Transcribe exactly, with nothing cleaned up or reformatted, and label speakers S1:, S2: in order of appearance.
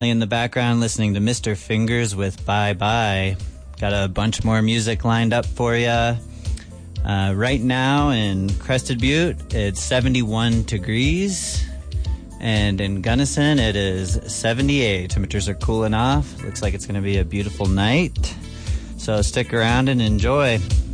S1: In the background, listening to Mister Fingers with Bye Bye. Got a bunch more music lined up for you. Uh, right now in Crested Butte, it's seventy-one degrees. And in Gunnison, it is seventy-eight. Temperatures are cooling off. Looks like it's going to be a beautiful night. So stick around and enjoy.